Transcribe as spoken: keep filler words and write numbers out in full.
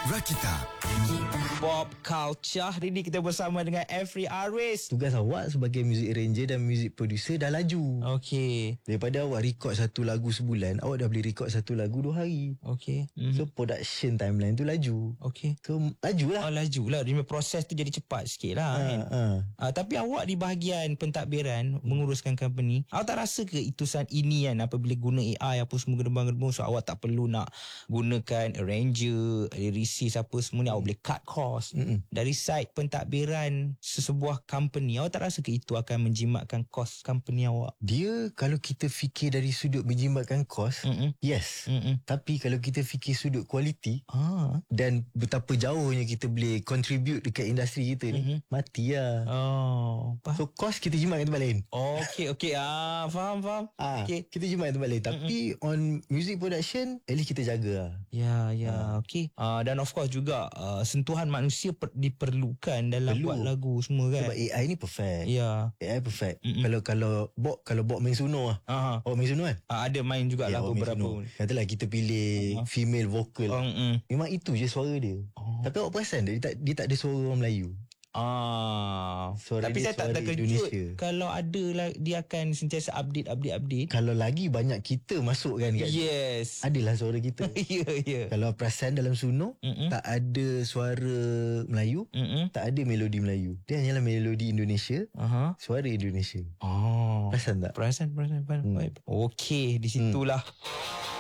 Rakita. Pop Culture. Hari ni kita bersama dengan Every Aris. Tugas awak sebagai music arranger dan music producer dah laju. Okey. Daripada awak record satu lagu sebulan, awak dah boleh record satu lagu dua hari. Okey. Mm-hmm. So production timeline tu laju. Okey. So laju lah. Oh, laju lah. Dia punya proses tu jadi cepat sikit lah. Ha, kan? ha. Uh, tapi awak di bahagian pentadbiran menguruskan company, awak tak rasa ke itusan ini kan apabila guna A I apa semua gedebang-gedebang, so awak tak perlu nak gunakan arranger, lyricist apa semua ni, awak boleh cut cost. Mm-mm. Dari side pentadbiran sesebuah company, awak tak rasa ke itu akan menjimatkan cost company awak? Dia kalau kita fikir dari sudut menjimatkan kos, Mm-mm. yes. Mm-mm. Tapi kalau kita fikir sudut kualiti Ah. dan betapa jauhnya kita boleh contribute dekat industri kita ni, Mm-hmm. mati lah. Oh, faham. So kos kita jimatkan tempat lain. Okey, okey. Ah, faham, faham. Ah, Okey. kita jimatkan tempat lain. Tapi on music production, at least kita jaga lah. Ya, ya, okey. Uh, dan of course juga uh, sentuhan manusia per, diperlukan dalam Perlu. buat lagu semua kan. Sebab A I ni perfect. Ya. A I perfect. Mm-mm. Kalau kalau bot kalau bot main Suno lah. Aha. Oh main Suno kan? Uh, ada main jugalah bot main beberapa. Suno. Katalah kita pilih Uh-huh. female vocal. Oh, mm. Memang itu je suara dia. Oh. Tapi awak perasan dia tak dia tak ada suara orang Melayu. Ah, Suara tapi dia saya tak suara terkejut Indonesia. kalau ada lah, dia akan sentiasa update update update. Kalau lagi banyak kita masuk kan kat Yes. adalah suara kita. Ya, ya. Kalau perasan dalam Suno, Mm-mm. tak ada suara Melayu, Mm-mm. tak ada melodi Melayu. Dia hanyalah melodi Indonesia, Aha. suara Indonesia. Oh. Perasan tak? Perasan, perasan, perasan. Hmm. Baik. Okey, di situlah.